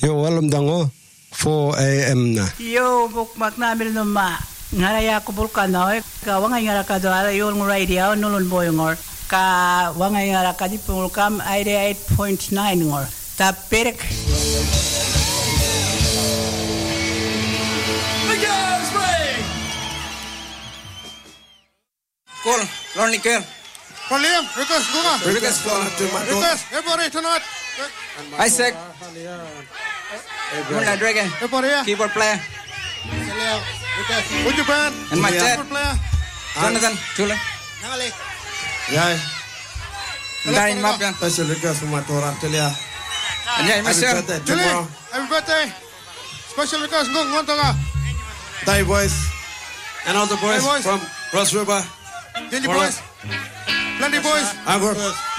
Yo walam dango 4 a.m. na. Yo bukmak namin numa. Ngaraya ko bulkanoy. Ka wangay ngara ka do ara yung radio nulun boyongor. Ka wangay ngara ka di pulkam 88.9 ngor. Ta perek. Cool, Ronnie Kerr. Liam, request, request, everybody tonight. Isaac. Muna Dragon. Everybody here. Keyboard player. With your band. And my dad. Keyboard player. Jonathan, Chula. Yay. Dain map yan. Special request from my Torah Telia. And yeah, Michelle. Julie, happy birthday. Special request, Ngontonga. Thai boys. And all the boys Hey, boys. from Ross River. Dingy boys. Plenty boys. Angor.